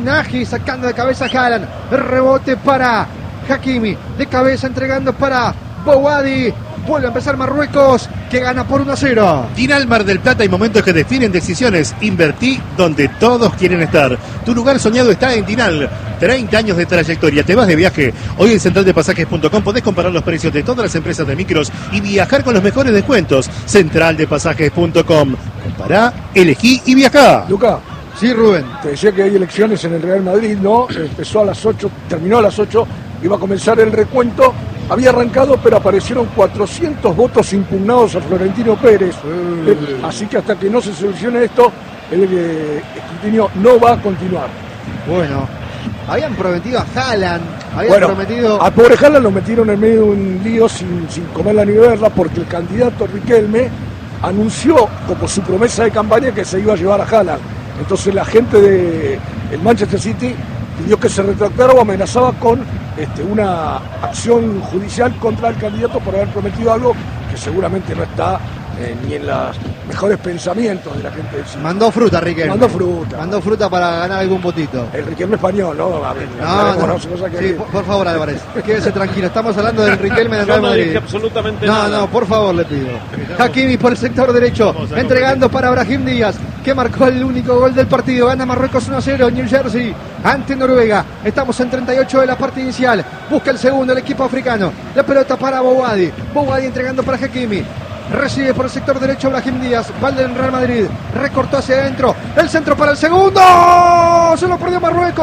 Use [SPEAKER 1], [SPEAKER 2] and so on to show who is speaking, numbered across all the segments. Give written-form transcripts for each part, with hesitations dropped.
[SPEAKER 1] Nagy sacando de cabeza a Haaland. El rebote para Hakimi. De cabeza entregando para Bouhaddi. Vuelve a empezar Marruecos, que gana por 1-0.
[SPEAKER 2] Dinal Mar del Plata, hay momentos que definen decisiones. Invertí donde todos quieren estar. Tu lugar soñado está en Dinal. 30 años de trayectoria. Te vas de viaje. Hoy en centraldepasajes.com podés comparar los precios de todas las empresas de micros y viajar con los mejores descuentos. Centraldepasajes.com. Compará, elegí y viajá.
[SPEAKER 3] Luca.
[SPEAKER 1] Sí, Rubén.
[SPEAKER 3] Te decía que hay elecciones en el Real Madrid, ¿no? Empezó a las 8, terminó a las 8, iba a comenzar el recuento. Había arrancado, pero aparecieron 400 votos impugnados a Florentino Pérez. Así que hasta que no se solucione esto, el escrutinio no va a continuar.
[SPEAKER 1] Bueno, habían prometido a Haaland,
[SPEAKER 3] A pobre Haaland lo metieron en medio de un lío sin comerla ni beberla, porque el candidato Riquelme anunció como su promesa de campaña que se iba a llevar a Haaland. Entonces la gente del Manchester City pidió que se retractara o amenazaba con una acción judicial contra el candidato por haber prometido algo que seguramente no está ni en los mejores pensamientos de la gente del City.
[SPEAKER 1] Mandó fruta, Riquelme.
[SPEAKER 3] Mandó fruta
[SPEAKER 1] para ganar algún votito.
[SPEAKER 3] El Riquelme español, ¿no? A ver,
[SPEAKER 1] sí, por favor, Álvarez, quédese tranquilo. Estamos hablando del Riquelme del Real Madrid.
[SPEAKER 4] No dije absolutamente nada.
[SPEAKER 1] No, por favor, le pido. Hakimi por el sector derecho, entregando para Brahim Díaz, que marcó el único gol del partido. Gana Marruecos 1-0, New Jersey, ante Noruega. Estamos en 38 de la parte inicial. Busca el segundo el equipo africano. La pelota para Bouhaddi. Bouhaddi entregando para Hakimi. Recibe por el sector derecho Brahim Díaz. Valde en Real Madrid. Recortó hacia adentro. El centro para el segundo. Se lo perdió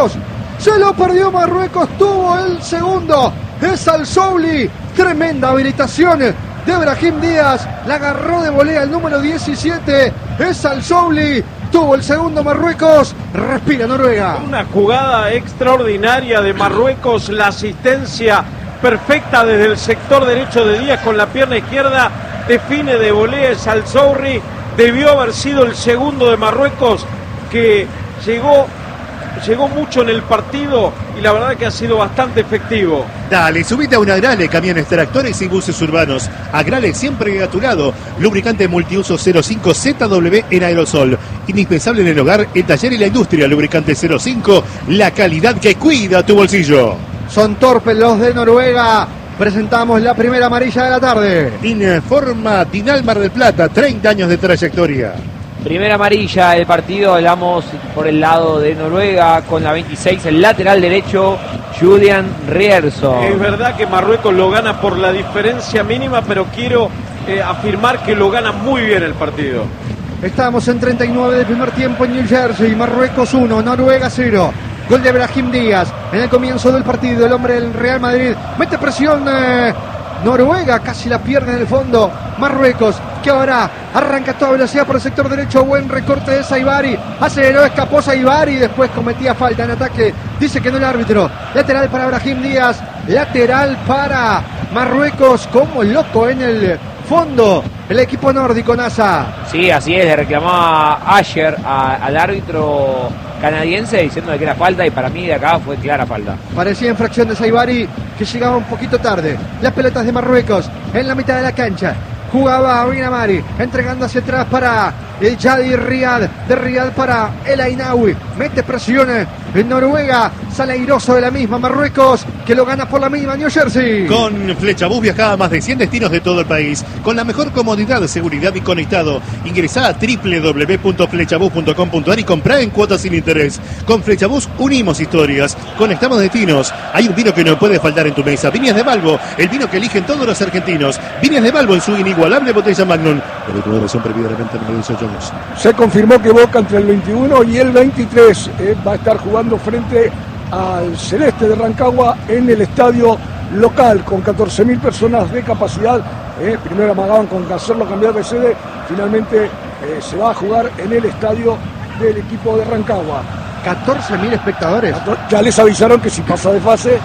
[SPEAKER 1] Marruecos. Tuvo el segundo. Es Al Souli. Tremenda habilitación de Brahim Díaz. La agarró de volea el número 17. Es Al Souli. Tuvo el segundo Marruecos. Respira Noruega.
[SPEAKER 4] Una jugada extraordinaria de Marruecos. La asistencia perfecta desde el sector derecho de Díaz con la pierna izquierda. Define de volea es Al Souli. Debió haber sido el segundo de Marruecos, que llegó mucho en el partido y la verdad que ha sido bastante efectivo.
[SPEAKER 2] Dale, subite a un Agrale, camiones, tractores y buses urbanos. Agrale siempre a tu lado. Lubricante multiuso 05 ZW en aerosol. Indispensable en el hogar, el taller y la industria. Lubricante 05, la calidad que cuida tu bolsillo.
[SPEAKER 1] Son torpes los de Noruega. Presentamos la primera amarilla de la tarde.
[SPEAKER 2] Informa Dinal Mar del Plata, 30 años de trayectoria.
[SPEAKER 5] Primera amarilla del partido, hablamos por el lado de Noruega, con la 26, el lateral derecho, Julian Rierson.
[SPEAKER 4] Es verdad que Marruecos lo gana por la diferencia mínima, pero quiero afirmar que lo gana muy bien el partido.
[SPEAKER 1] Estamos en 39 del primer tiempo en New Jersey. Marruecos 1, Noruega 0. Gol de Brahim Díaz en el comienzo del partido. El hombre del Real Madrid mete presión. Noruega casi la pierde en el fondo. Marruecos, que ahora arranca a toda velocidad por el sector derecho. Buen recorte de Saibari. Aceleró, escapó Saibari y después cometía falta en ataque. Dice que no el árbitro. Lateral para Brahim Díaz. Lateral para Marruecos. Como loco en el fondo el equipo nórdico, NASA.
[SPEAKER 5] Sí, así es. Le reclamaba ayer al árbitro canadiense diciendo que era falta, y para mí de acá fue clara falta.
[SPEAKER 1] Parecía infracción de Saibari, que llegaba un poquito tarde. Las pelotas de Marruecos en la mitad de la cancha. Jugaba Amin Amari, entregando hacia atrás para el Jadi Riyad. De Riyad para El Ainaoui. Mete presiones en Noruega. Sale airoso de la misma Marruecos, que lo gana por la misma New Jersey.
[SPEAKER 2] Con Flechabús viajaba a más de 100 destinos de todo el país, con la mejor comodidad, seguridad y conectado. Ingresá a www.flechabús.com.ar y comprá en cuotas sin interés. Con Flechabús unimos historias, conectamos destinos. Hay un vino que no puede faltar en tu mesa. Viñas de Balbo, el vino que eligen todos los argentinos. Viñas de Balbo en su inigualable botella Magnum. Son previamente 18 años.
[SPEAKER 3] Se confirmó que Boca entre el 21 y el 23 va a estar jugando frente al Celeste de Rancagua en el estadio local con 14.000 personas de capacidad. Primero amagaban con hacerlo cambiar de sede, finalmente se va a jugar en el estadio del equipo de Rancagua.
[SPEAKER 1] 14.000 espectadores.
[SPEAKER 3] Ya les avisaron que si pasa de fase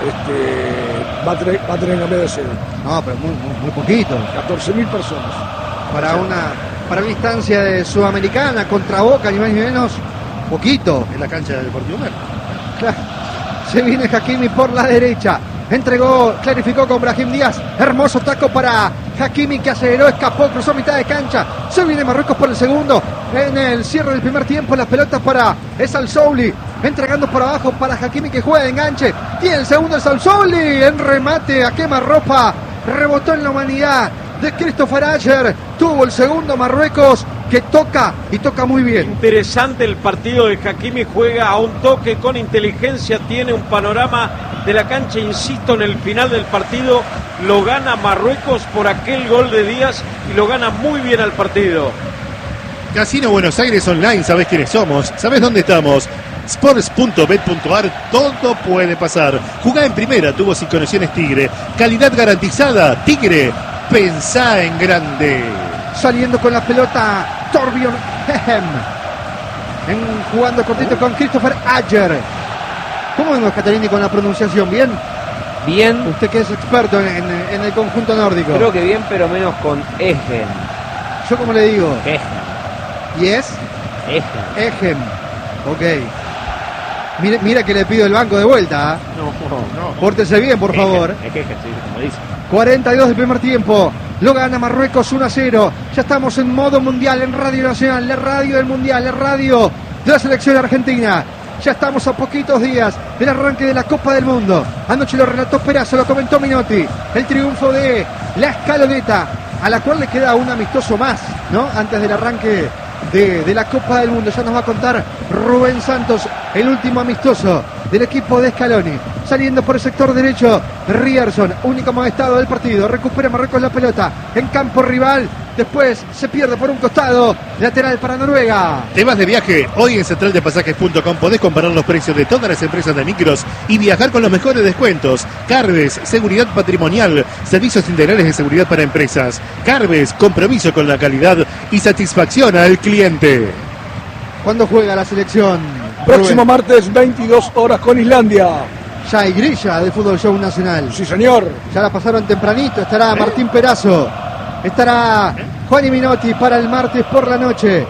[SPEAKER 3] va a tener que cambiar de sede.
[SPEAKER 1] No, pero muy poquito.
[SPEAKER 3] 14.000 personas.
[SPEAKER 1] Para una instancia de Sudamericana contra Boca, ni más ni menos, poquito.
[SPEAKER 2] En la cancha del Deportivo Mer.
[SPEAKER 1] Claro. Se viene Hakimi por la derecha. Entregó, clarificó con Brahim Díaz. Hermoso taco para Hakimi, que aceleró, escapó, cruzó mitad de cancha. Se viene Marruecos por el segundo. En el cierre del primer tiempo, las pelotas para Al Souli. entregando por abajo para Hakimi que juega de enganche, tiene el segundo el Salzoli, en remate a quemarropa, rebotó en la humanidad de Christopher Ayer, tuvo el segundo Marruecos que toca y toca muy bien.
[SPEAKER 4] Interesante el partido de Hakimi, juega a un toque con inteligencia, tiene un panorama de la cancha, insisto, en el final del partido lo gana Marruecos por aquel gol de Díaz y lo gana muy bien al partido.
[SPEAKER 2] Casino Buenos Aires Online, ¿sabés quiénes somos? ¿Sabés dónde estamos? Sports.bet.ar, todo puede pasar. Jugá en primera, tubos y conexiones Tigre. Calidad garantizada, Tigre. Pensá en grande.
[SPEAKER 1] Saliendo con la pelota Torbjörn Hehem, jugando cortito con Christopher Ayer. ¿Cómo vemos, Catalini, con la pronunciación? ¿Bien?
[SPEAKER 5] Bien.
[SPEAKER 1] Usted que es experto en el conjunto nórdico.
[SPEAKER 5] Creo que bien, pero menos con Egen.
[SPEAKER 1] ¿Yo cómo le digo?
[SPEAKER 5] Egen.
[SPEAKER 1] ¿Y es?
[SPEAKER 5] Egen.
[SPEAKER 1] Egen. Ok. Mira que le pido el banco de vuelta. ¿Eh?
[SPEAKER 5] No.
[SPEAKER 1] Pórtese bien, por favor.
[SPEAKER 5] Es Egen, sí, como dice.
[SPEAKER 1] 42 del primer tiempo. Lo gana Marruecos 1-0. Ya estamos en modo mundial, en Radio Nacional, la radio del mundial, la radio de la selección argentina. Ya estamos a poquitos días del arranque de la Copa del Mundo. Anoche lo relató Perazo, lo comentó Minotti. El triunfo de la escaloneta, a la cual le queda un amistoso más, ¿no? Antes del arranque de la Copa del Mundo. Ya nos va a contar Rubén Santos, el último amistoso del equipo de Scaloni. Saliendo por el sector derecho, Ryerson, único amonestado del partido. Recupera Marruecos la pelota en campo rival. Después se pierde por un costado. Lateral para Noruega.
[SPEAKER 2] ¿Te vas de viaje? Hoy en centraldepasajes.com podés comparar los precios de todas las empresas de micros y viajar con los mejores descuentos. Carves, seguridad patrimonial, servicios integrales de seguridad para empresas. Carves, compromiso con la calidad y satisfacción al cliente.
[SPEAKER 1] ¿Cuándo juega la selección?
[SPEAKER 3] Próximo
[SPEAKER 1] Rubén?
[SPEAKER 3] martes, 22 horas con Islandia.
[SPEAKER 1] Ya hay grilla de Fútbol Show Nacional.
[SPEAKER 3] Sí, señor.
[SPEAKER 1] Ya la pasaron tempranito. Estará Martín Perazo. Estará Juan Minotti para el martes por la noche.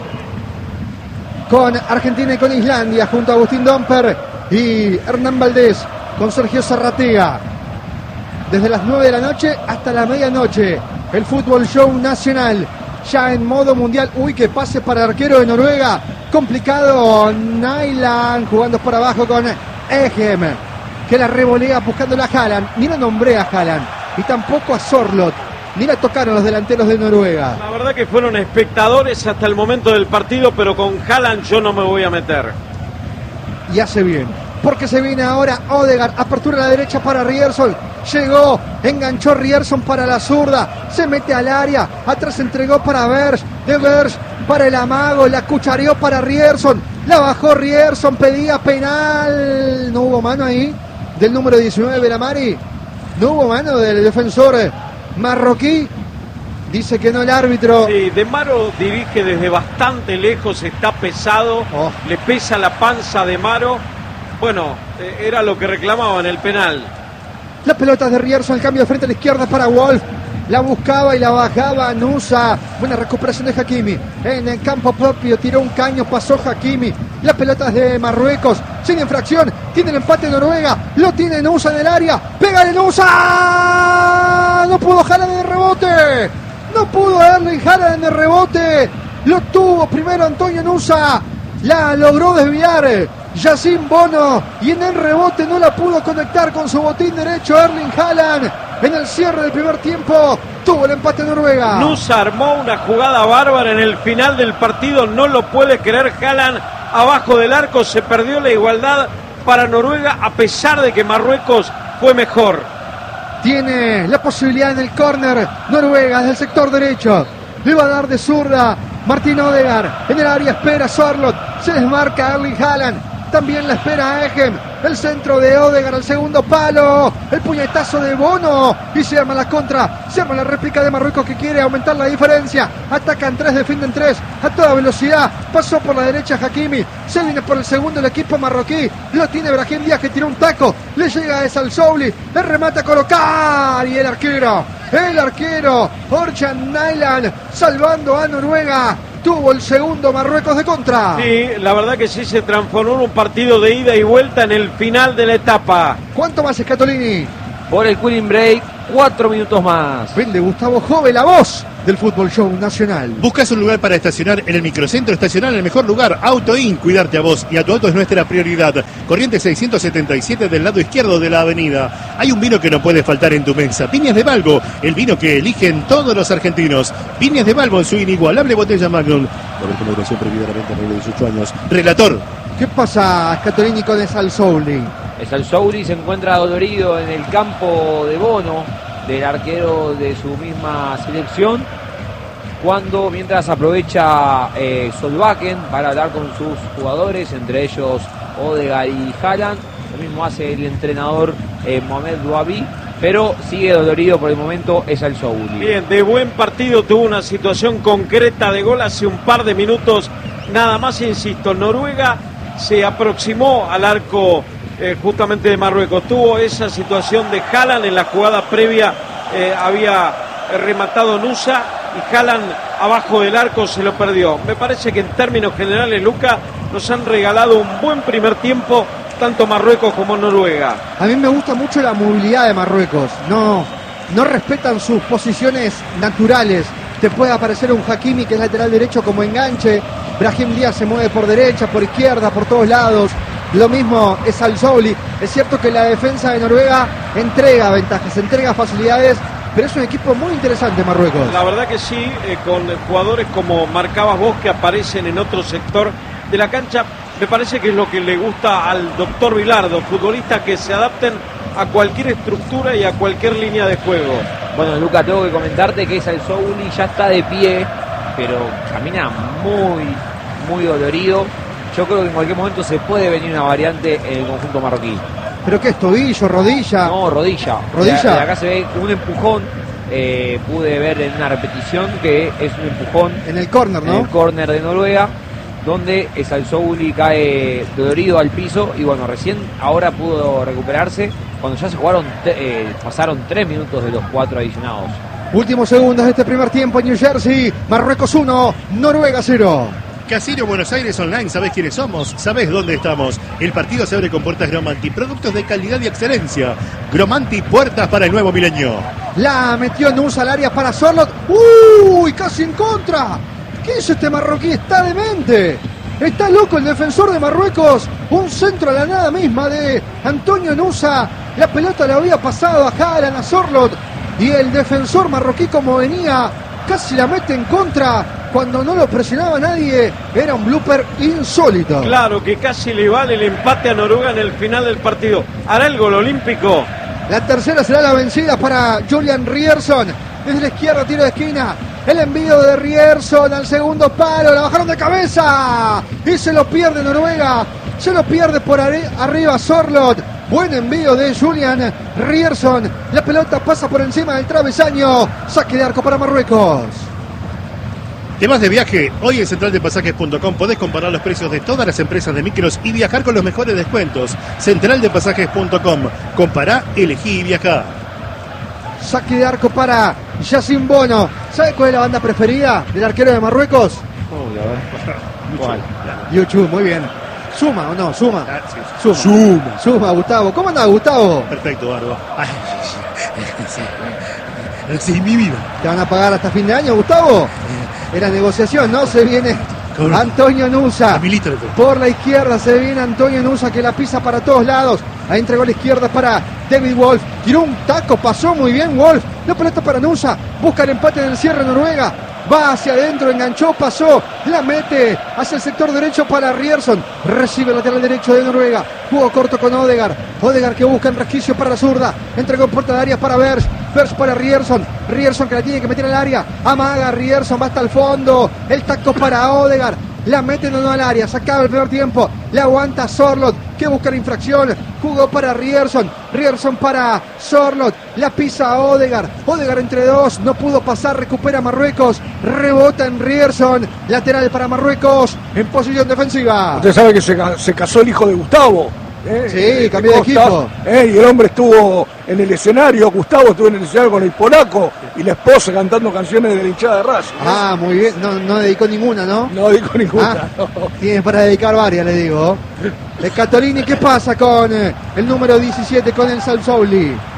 [SPEAKER 1] Con Argentina y con Islandia. Junto a Agustín Domper y Hernán Valdés. Con Sergio Zarratea. Desde las 9 de la noche hasta la medianoche. El Fútbol Show Nacional. Ya en modo mundial. Uy, que pase para el arquero de Noruega. Complicado. Nyland jugando por abajo con Egem, que la revolea buscando a Haaland. Ni la nombré a Haaland. Y tampoco a Sorloth. Ni la tocaron los delanteros de Noruega.
[SPEAKER 4] La verdad que fueron espectadores hasta el momento del partido, pero con Haaland yo no me voy a meter.
[SPEAKER 1] Y hace bien. Porque se viene ahora Odegaard. Apertura a la derecha para Ryerson. Llegó, enganchó Ryerson para la zurda. Se mete al área. Atrás entregó para Berge. De Berge para el amago. La cuchareó para Ryerson. La bajó Ryerson. Pedía penal. No hubo mano ahí del número 19 de la Mari. No hubo mano del defensor marroquí. Dice que no el árbitro.
[SPEAKER 4] Sí, De Maro dirige desde bastante lejos. Está pesado. Le pesa la panza a De Maro. Bueno, era lo que reclamaban el penal.
[SPEAKER 1] La pelota de Ryerson, el cambio de frente a la izquierda para Wolf. La buscaba y la bajaba Nusa. Buena recuperación de Hakimi. En el campo propio tiró un caño, pasó Hakimi. La pelota es de Marruecos. Sin infracción. Tiene el empate de Noruega. Lo tiene Nusa en el área. ¡Pégale Nusa! No pudo Haaland en el rebote. No pudo Erling Haaland en el rebote. Lo tuvo primero Antonio Nusa. La logró desviar Yacine Bono. Y en el rebote no la pudo conectar con su botín derecho Erling Haaland. En el cierre del primer tiempo tuvo el empate de Noruega.
[SPEAKER 4] Nusa armó una jugada bárbara en el final del partido. No lo puede creer Haaland. Abajo del arco se perdió la igualdad para Noruega a pesar de que Marruecos fue mejor.
[SPEAKER 1] Tiene la posibilidad en el córner Noruega desde el sector derecho. Le va a dar de zurda Martín Odegaard. En el área espera Sorloth. Se desmarca Erling Haaland. También la espera Egem. El centro de Odegaard al segundo palo. El puñetazo de Bono. Y se arma la contra. Se arma la réplica de Marruecos que quiere aumentar la diferencia. Atacan 3, defienden 3. A toda velocidad. Pasó por la derecha Hakimi. Se viene por el segundo el equipo marroquí. Lo tiene Brahim Díaz que tiró un taco. Le llega a Salsouli. Le remata a colocar. Y el arquero. Orjan Nyland. Salvando a Noruega. Tuvo el segundo Marruecos de contra.
[SPEAKER 4] Sí, la verdad que sí se transformó en un partido de ida y vuelta en el final de la etapa.
[SPEAKER 1] ¿Cuánto más, Scatolini?
[SPEAKER 5] Por el cooling break 4 minutos más.
[SPEAKER 1] Vende Gustavo Jove, la voz del Fútbol Show Nacional.
[SPEAKER 2] ¿Buscas un lugar para estacionar en el microcentro? Estacionar en el mejor lugar. AutoIn, cuidarte a vos y a tu auto es nuestra prioridad. Corrientes 677 del lado izquierdo de la avenida. Hay un vino que no puede faltar en tu mesa. Viñas de Balbo, el vino que eligen todos los argentinos. Viñas de Balbo en su inigualable botella Magnum. Por ejemplo, duración prohibida a la venta de 18 años. Relator.
[SPEAKER 1] ¿Qué pasa, Scatolini, con el Salsouli?
[SPEAKER 5] El Salsouli se encuentra dolorido en el campo de Bono, del arquero de su misma selección, mientras aprovecha Solbakken para hablar con sus jugadores, entre ellos Odegaard y Haaland. Lo mismo hace el entrenador Mohamed Douabi, pero sigue dolorido por el momento es Salsouli.
[SPEAKER 4] Bien, de buen partido, tuvo una situación concreta de gol hace un par de minutos, nada más, insisto. Noruega se aproximó al arco justamente de Marruecos. Tuvo esa situación de Haaland en la jugada previa, había rematado Nusa y Haaland abajo del arco se lo perdió. Me parece que en términos generales, Luca, nos han regalado un buen primer tiempo, tanto Marruecos como Noruega.
[SPEAKER 1] A mí me gusta mucho la movilidad de Marruecos. No respetan sus posiciones naturales. Te puede aparecer un Hakimi, que es lateral derecho, como enganche. Brahim Díaz se mueve por derecha, por izquierda, por todos lados. Lo mismo es Salsouli. Es cierto que la defensa de Noruega entrega ventajas, entrega facilidades, pero es un equipo muy interesante Marruecos.
[SPEAKER 4] La verdad que sí, con jugadores como marcabas vos, que aparecen en otro sector de la cancha. Me parece que es lo que le gusta al doctor Bilardo, futbolistas que se adapten a cualquier estructura y a cualquier línea de juego.
[SPEAKER 5] Bueno, Luca, tengo que comentarte que Salsouli ya está de pie, pero camina muy dolorido. Yo creo que en cualquier momento se puede venir una variante en el conjunto marroquí.
[SPEAKER 1] ¿Pero qué es? ¿Tobillo? ¿Rodilla?
[SPEAKER 5] No, rodilla.
[SPEAKER 1] ¿Rodilla?
[SPEAKER 5] De acá se ve un empujón. Pude ver en una repetición que es un empujón.
[SPEAKER 1] En el córner, ¿no?
[SPEAKER 5] En el córner de Noruega, donde Salsouli cae dolorido al piso y bueno, recién ahora pudo recuperarse cuando ya se jugaron, pasaron 3 minutos de los 4 adicionados.
[SPEAKER 1] Últimos segundos de este primer tiempo en New Jersey. Marruecos 1, Noruega 0.
[SPEAKER 2] Casino Buenos Aires Online, ¿sabés quiénes somos? ¿Sabés dónde estamos? El partido se abre con puertas Gromanti, productos de calidad y excelencia. Gromanti, puertas para el nuevo milenio.
[SPEAKER 1] La metió Nusa al área para Sorlot. ¡Uy! Casi en contra. ¿Qué hizo este marroquí? Está demente. Está loco el defensor de Marruecos. Un centro a la nada misma de Antonio Nusa. La pelota le había pasado a Haaland, a Sorlot. Y el defensor marroquí, como venía, casi la mete en contra. Cuando no lo presionaba nadie, era un blooper insólito.
[SPEAKER 4] Claro que casi le vale el empate a Noruega en el final del partido. ¿Hará el gol olímpico?
[SPEAKER 1] La tercera será la vencida para Julian Ryerson. Desde la izquierda, tiro de esquina. El envío de Ryerson al segundo palo. La bajaron de cabeza. Y se lo pierde Noruega. Se lo pierde por arriba Sorlot. Buen envío de Julian Ryerson. La pelota pasa por encima del travesaño. Saque de arco para Marruecos.
[SPEAKER 2] ¿Te vas de viaje? Hoy en centraldepasajes.com podés comparar los precios de todas las empresas de micros y viajar con los mejores descuentos. Centraldepasajes.com. Compará, elegí y viajá.
[SPEAKER 1] Saque de arco para Yacine Bono. ¿Sabe cuál es la banda preferida del arquero de Marruecos?
[SPEAKER 5] ¿Cuál?
[SPEAKER 1] YouTube, muy bien. ¿Suma o no? ¿Suma?
[SPEAKER 2] Sí.
[SPEAKER 1] Suma, Gustavo. ¿Cómo anda, Gustavo?
[SPEAKER 2] Perfecto, Barba. Sí, mi vida.
[SPEAKER 1] ¿Te van a pagar hasta fin de año, Gustavo? Era negociación, ¿no? Se viene Antonio Nusa. Por la izquierda se viene Antonio Nusa, que la pisa para todos lados. Ahí entregó a la izquierda para David Wolf. Tiró un taco, pasó muy bien Wolf. La pelota para Nusa. Busca el empate del cierre Noruega. Va hacia adentro, enganchó, pasó, la mete hacia el sector derecho para Ryerson. Recibe el lateral derecho de Noruega. Jugó corto con Odegaard. Odegaard que busca en resquicio para la zurda. Entregó en puerta de área para Vers. Vers para Ryerson. Ryerson que la tiene que meter al área. Amaga Ryerson, va hasta el fondo. El taco para Odegaard. La mete no al área. Se acaba el primer tiempo. La aguanta Sorlot, que busca la infracción. Jugó para Ryerson. Ryerson para Sorlot. La pisa Odegaard. Odegaard entre dos. No pudo pasar. Recupera Marruecos. Rebota en Ryerson. Lateral para Marruecos. En posición defensiva.
[SPEAKER 3] Usted sabe que se casó el hijo de Gustavo.
[SPEAKER 1] Sí, cambió de equipo.
[SPEAKER 3] Y el hombre estuvo en el escenario. Gustavo estuvo en el escenario con el polaco. Y la esposa cantando canciones de la hinchada de Racing.
[SPEAKER 1] Ah, muy bien. No dedicó ninguna, ¿no?
[SPEAKER 3] No dedicó ninguna. No.
[SPEAKER 1] Tiene para dedicar varias, le digo. Scatolini, ¿qué pasa con el número 17, con el Salsouli?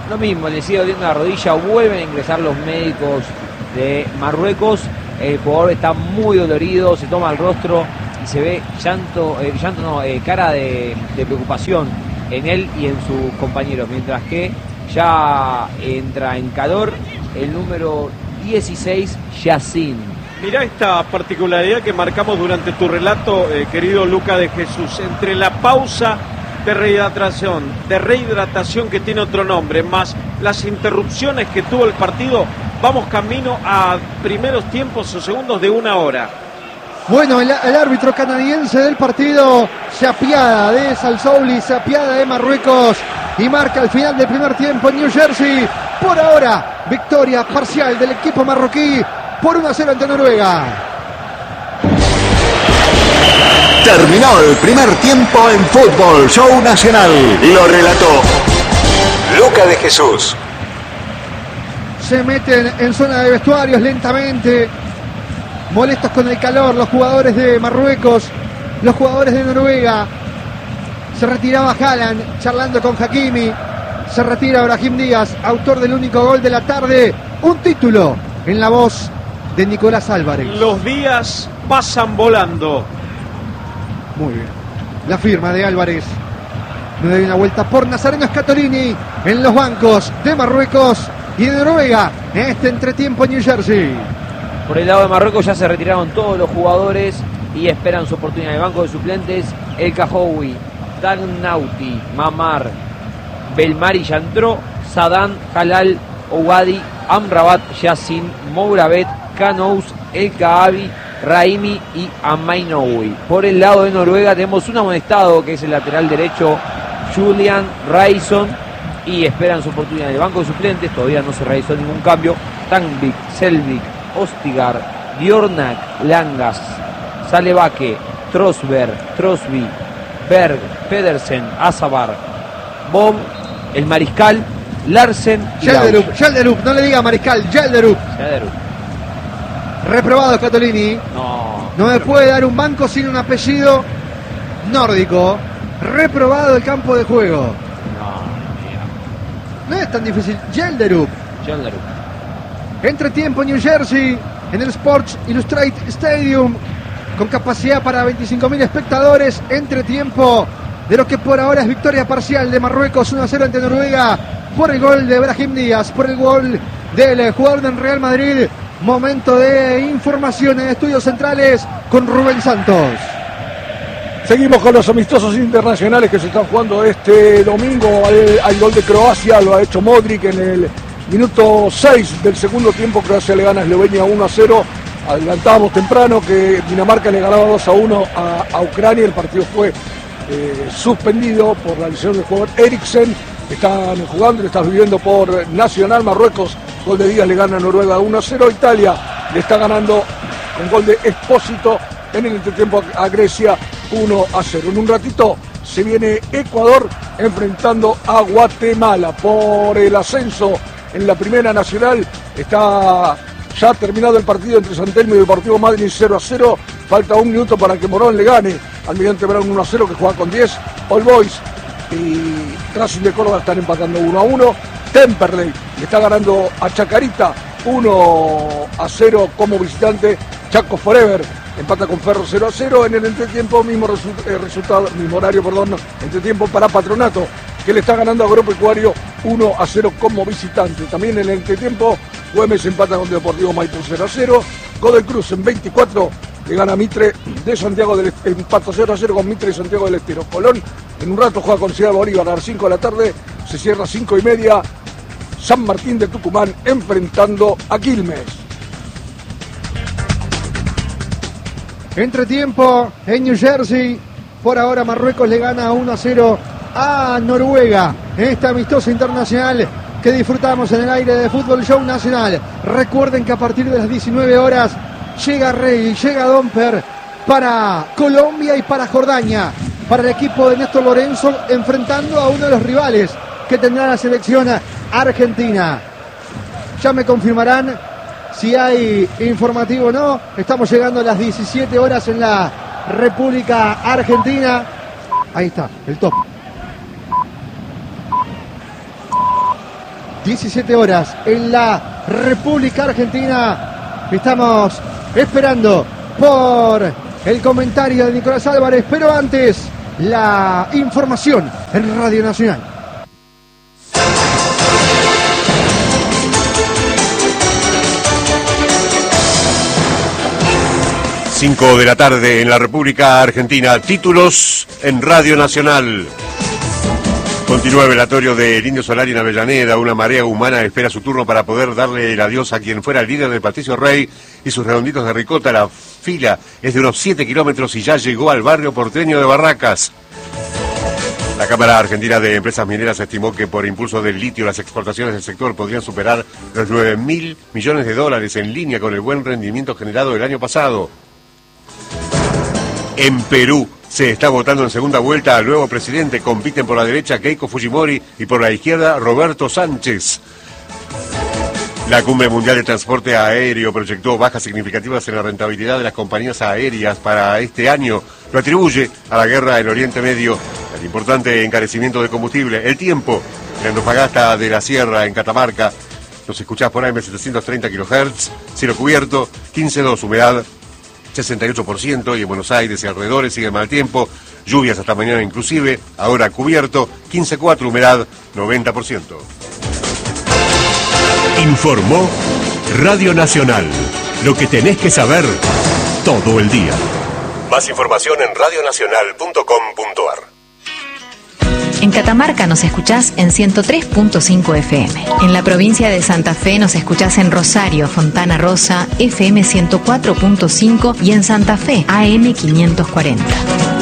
[SPEAKER 5] Lo mismo, le sigue doliendo la rodilla, vuelven a ingresar los médicos de Marruecos. El jugador está muy dolorido, se toma el rostro y se ve cara de preocupación en él y en sus compañeros, mientras que ya entra en calor el número 16, Yacine.
[SPEAKER 4] Mirá esta particularidad que marcamos durante tu relato, querido Luca de Jesús, entre la pausa de rehidratación que tiene otro nombre, más las interrupciones que tuvo el partido, vamos camino a primeros tiempos o segundos de 1 hora.
[SPEAKER 1] Bueno, el árbitro canadiense del partido se apiada de Salsouli, se apiada de Marruecos y marca el final del primer tiempo en New Jersey. Por ahora, victoria parcial del equipo marroquí por 1-0 ante Noruega.
[SPEAKER 6] Terminó el primer tiempo en Fútbol Show Nacional y lo relató Luca de Jesús.
[SPEAKER 1] Se meten en zona de vestuarios lentamente, molestos con el calor, los jugadores de Marruecos, los jugadores de Noruega. Se retiraba Haaland charlando con Hakimi, se retira Brahim Díaz, autor del único gol de la tarde, un título en la voz de Nicolás Álvarez.
[SPEAKER 4] Los días pasan volando.
[SPEAKER 1] Muy bien, la firma de Álvarez. No da una vuelta por Nazareno Scatolini en los bancos de Marruecos y de Noruega en este entretiempo en New Jersey.
[SPEAKER 5] Por el lado de Marruecos ya se retiraron todos los jugadores y esperan su oportunidad. En el banco de suplentes, El Kahoui, Dagnauti, Mamar, Belmari ya entró, Sadan, Halal, Ouadi, Amrabat, Yassin, Mourabet, Kanous, El Kaabi, Raimi y Amainoui. Por el lado de Noruega tenemos un amonestado que es el lateral derecho, Julian Raison, y esperan su oportunidad. En el banco de suplentes todavía no se realizó ningún cambio. Tanvik, Selvik, Ostigar, Bjornak, Langas, Salebake, Trosberg, Trosby, Berg, Pedersen, Azabar, Bob, el Mariscal, Larsen y
[SPEAKER 1] Yalderup, no le diga Mariscal, Yalderup. Reprobado Scatolini. No me puede dar un banco sin un apellido nórdico. Reprobado el campo de juego. No es tan difícil. Yalderup. Entretiempo New Jersey en el Sports Illustrated Stadium con capacidad para 25.000 espectadores. Entretiempo de lo que por ahora es victoria parcial de Marruecos 1-0 ante Noruega por el gol de Brahim Díaz, por el gol del jugador del Real Madrid. Momento de información en Estudios Centrales con Rubén Santos.
[SPEAKER 3] Seguimos con los amistosos internacionales que se están jugando este domingo. Al gol de Croacia lo ha hecho Modric en el minuto 6 del segundo tiempo. Croacia le gana a Eslovenia 1-0. Adelantábamos temprano que Dinamarca le ganaba 2-1 a Ucrania. El partido fue suspendido por la lesión del jugador Eriksen. Están jugando, le estás viviendo por Nacional. Marruecos, gol de Díaz, le gana a Noruega 1-0. Italia le está ganando con gol de Expósito en el entretiempo a Grecia 1-0. En un ratito se viene Ecuador enfrentando a Guatemala por el ascenso en la Primera Nacional. Está ya terminado el partido entre San Telmo y Deportivo Madrid 0-0. Falta un minuto para que Morón le gane al Almirante Brown 1-0, que juega con 10. All Boys y Racing de Córdoba están empatando 1-1. Temperley le está ganando a Chacarita 1-0 como visitante. Chaco Forever empata con Ferro 0-0. En el entretiempo, mismo horario, entretiempo para Patronato, que le está ganando a Agropecuario 1-0 como visitante. También en el entretiempo, Güemes empata con Deportivo Maipú 0-0. Godoy Cruz en 24 le gana a Mitre de Santiago del Estero, empata 0-0 con Mitre de Santiago del Estero. Colón en un rato juega con Ciudad Bolívar a las 5 de la tarde, se cierra 5:30. San Martín de Tucumán enfrentando a Quilmes.
[SPEAKER 1] Entretiempo en New Jersey. Por ahora Marruecos le gana 1-0 a Noruega en esta amistosa internacional que disfrutamos en el aire de Fútbol Show Nacional. Recuerden que a partir de las 19 horas llega Rey, llega Domper para Colombia y para Jordania, para el equipo de Néstor Lorenzo, enfrentando a uno de los rivales que tendrá la selección argentina. Ya me confirmarán si hay informativo o no. Estamos llegando a las 17 horas en la República Argentina. Ahí está, el top. 17 horas en la República Argentina. Estamos esperando por el comentario de Nicolás Álvarez, pero antes la información en Radio Nacional.
[SPEAKER 7] Cinco de la tarde en la República Argentina. Títulos en Radio Nacional. Continúa el velatorio del Indio Solari en Avellaneda. Una marea humana espera su turno para poder darle el adiós a quien fuera el líder del Patricio Rey y sus redonditos de ricota. La fila es de unos 7 kilómetros y ya llegó al barrio porteño de Barracas. La Cámara Argentina de Empresas Mineras estimó que por impulso del litio las exportaciones del sector podrían superar los 9.000 millones de dólares, en línea con el buen rendimiento generado el año pasado. En Perú se está votando en segunda vuelta al nuevo presidente. Compiten por la derecha Keiko Fujimori y por la izquierda Roberto Sánchez. La Cumbre Mundial de Transporte Aéreo proyectó bajas significativas en la rentabilidad de las compañías aéreas para este año. Lo atribuye a la guerra en Oriente Medio, el importante encarecimiento de combustible. El tiempo en Antofagasta de la Sierra, en Catamarca. Nos escuchás por AM 730 kHz, cielo cubierto, 15,2, humedad 68%, y en Buenos Aires y alrededores sigue el mal tiempo, lluvias hasta mañana inclusive, ahora cubierto, 15,4, humedad 90%.
[SPEAKER 6] Informó Radio Nacional. Lo que tenés que saber todo el día. Más información en radionacional.com.ar.
[SPEAKER 8] En Catamarca nos escuchás en 103.5 FM. En la provincia de Santa Fe nos escuchás en Rosario, Fontana Rosa, FM 104.5 y en Santa Fe, AM 540.